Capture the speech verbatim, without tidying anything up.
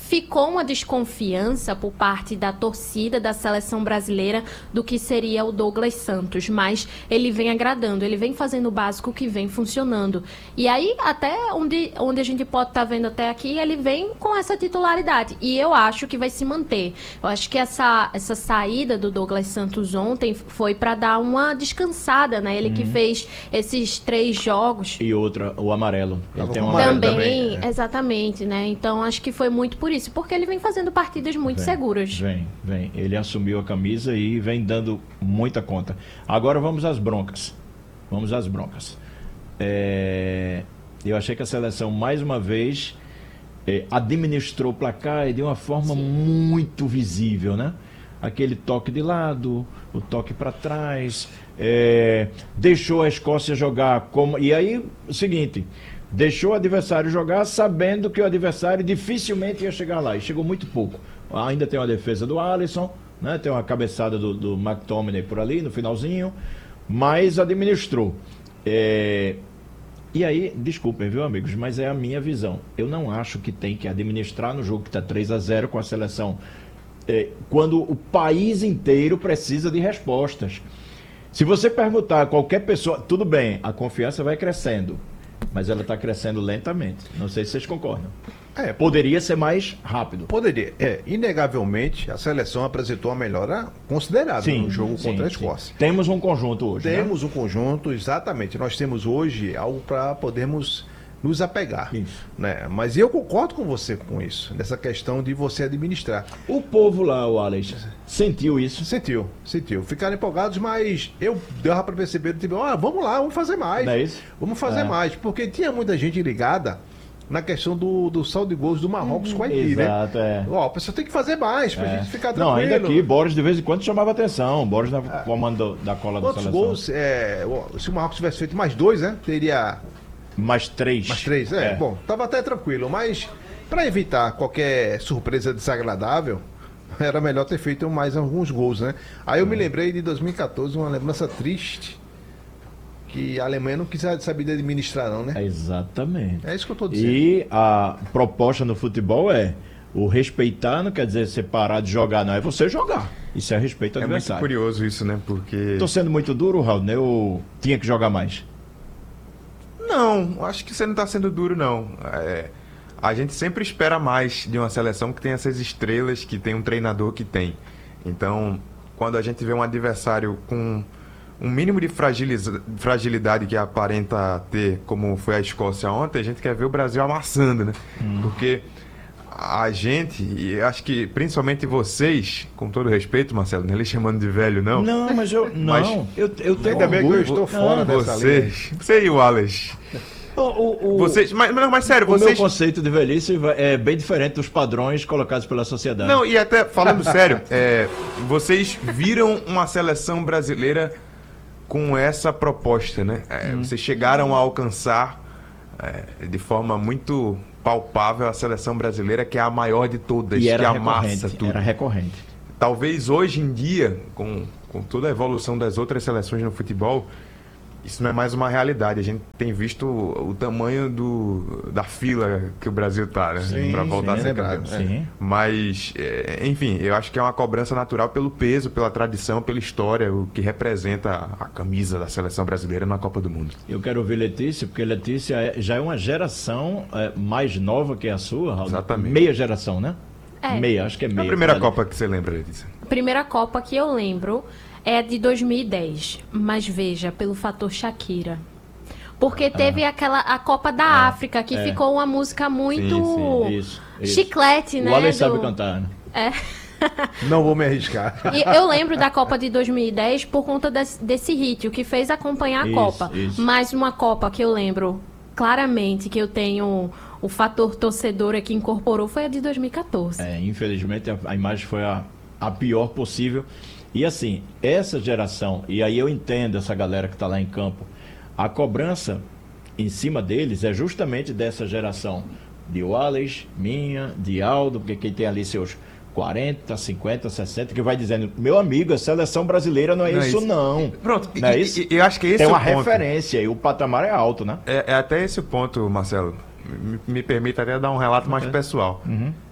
ficou uma desconfiança por parte da torcida da seleção brasileira do que seria o Douglas Santos, mas ele vem agradando, ele vem fazendo o básico que vem funcionando. E aí, até onde, onde a gente pode estar vendo até aqui, ele vem com essa titularidade. E eu acho que vai se manter. Eu acho que essa, essa saída do Douglas Santos ontem foi para dar uma descansada, né? Ele uhum. que fez esses três jogos. E outra, o amarelo. Ele tem um amarelo também, também é. Exatamente, né? Então acho que foi muito por isso, porque ele vem fazendo partidas muito vem, seguras. Vem, vem. Ele assumiu a camisa e vem dando muita conta. Agora vamos às broncas. Vamos às broncas. É... Eu achei que a seleção, mais uma vez, é, administrou o placar de uma forma Sim. muito visível, né? Aquele toque de lado, o toque para trás, é, deixou a Escócia jogar como... E aí, o seguinte, deixou o adversário jogar sabendo que o adversário dificilmente ia chegar lá, e chegou muito pouco. Ainda tem uma defesa do Alisson, né? Tem uma cabeçada do, do McTominay por ali, no finalzinho, mas administrou. É... E aí, desculpem, viu, amigos, mas é a minha visão. Eu não acho que tem que administrar no jogo que está três a zero com a seleção, é, quando o país inteiro precisa de respostas. Se você perguntar a qualquer pessoa, tudo bem, a confiança vai crescendo, mas ela está crescendo lentamente. Não sei se vocês concordam. É, poderia ser mais rápido. Poderia. É, inegavelmente, a seleção apresentou uma melhora considerável sim, no jogo sim, contra a Escócia. Sim. Temos um conjunto hoje, Temos né? um conjunto, exatamente. Nós temos hoje algo para podermos nos apegar. Isso. Né? Mas eu concordo com você com isso, nessa questão de você administrar. O povo lá, o Alex, sentiu isso? Sentiu, sentiu. Ficaram empolgados, mas eu dava para perceber, tipo, ah, vamos lá, vamos fazer mais. Não é isso? Vamos fazer é. mais, porque tinha muita gente ligada na questão do, do saldo de gols do Marrocos hum, com a Haiti, né? Exato, é. Ó, a pessoa tem que fazer mais pra é. gente ficar tranquilo. Não, ainda aqui, Boris de vez em quando chamava atenção. Boris na é. comando da cola Quantos da seleção. gols, é, se o Marrocos tivesse feito mais dois, né? Teria... Mais três. Mais três, é. é. Bom, tava até tranquilo, mas pra evitar qualquer surpresa desagradável, era melhor ter feito mais alguns gols, né? Aí eu hum. me lembrei de dois mil e catorze, uma lembrança triste, que a Alemanha não quis saber administrar, não, né? É exatamente. É isso que eu tô dizendo. E a proposta no futebol é o respeitar, não quer dizer você parar de jogar, não. É você jogar. Isso é respeito ao é adversário. É muito curioso isso, né? Porque... Tô sendo muito duro, Raul, né? Eu tinha que jogar mais. Não, acho que você não tá sendo duro, não. É... A gente sempre espera mais de uma seleção que tem essas estrelas, que tem um treinador que tem. Então, quando a gente vê um adversário com um mínimo de fragilidade que aparenta ter, como foi a Escócia ontem, a gente quer ver o Brasil amassando, né? Hum. Porque a gente, e acho que principalmente vocês, com todo respeito, Marcelo, não é lhe chamando de velho, não. Não, mas eu não. Mas eu, eu tenho ainda bem que eu estou fora não, dessa vocês, linha. Você e o Alex. O, o, o, vocês, mas, não, mas sério, o vocês... meu conceito de velhice é bem diferente dos padrões colocados pela sociedade. Não, e até falando sério, é, vocês viram uma seleção brasileira com essa proposta, né? É, hum. Vocês chegaram a alcançar é, de forma muito palpável a seleção brasileira, que é a maior de todas, e era que amassa tudo. Era recorrente. Talvez hoje em dia, com, com toda a evolução das outras seleções no futebol, isso não é mais uma realidade. A gente tem visto o, o tamanho do, da fila que o Brasil está, né? Para voltar sim, a ser campeão. Sim. Mas, é, enfim, eu acho que é uma cobrança natural pelo peso, pela tradição, pela história, o que representa a camisa da seleção brasileira na Copa do Mundo. Eu quero ouvir Letícia, porque Letícia é, já é uma geração é, mais nova que a sua, Raul. Exatamente. Meia geração, né? É. Meia, acho que é meia. A primeira vale. Copa que você lembra, Letícia? Primeira Copa que eu lembro é de dois mil e dez, mas veja, pelo fator Shakira. Porque teve ah. aquela a Copa da ah, África, que é. ficou uma música muito sim, sim. Isso, isso. chiclete, né? O Alex do... sabe cantar, né? É. Não vou me arriscar. E eu lembro da Copa de dois mil e dez por conta desse, desse hit, o que fez acompanhar a isso, Copa. Isso. Mas uma Copa que eu lembro claramente, que eu tenho o fator torcedora que incorporou, foi a de dois mil e catorze. É, infelizmente a, a imagem foi a, a pior possível. E assim, essa geração, e aí eu entendo essa galera que está lá em campo, a cobrança em cima deles é justamente dessa geração de Wallace, minha, de Aldo, porque quem tem ali seus quarenta, cinquenta, sessenta, que vai dizendo, meu amigo, a seleção brasileira não é não isso, é isso não. Pronto, não e, é isso? E, eu acho que esse tem é o uma ponto. referência e o patamar é alto, né? É, é até esse o ponto, Marcelo. Me, me permita até dar um relato mais é. pessoal. Uhum.